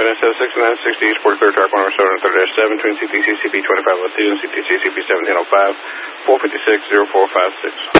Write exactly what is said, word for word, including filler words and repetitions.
N S F sixty-nine sixty East forty-third Track one seven thirty dash seven between C T C C P twenty-five oh two and C T C C P seventeen oh five, four five six, zero four five six.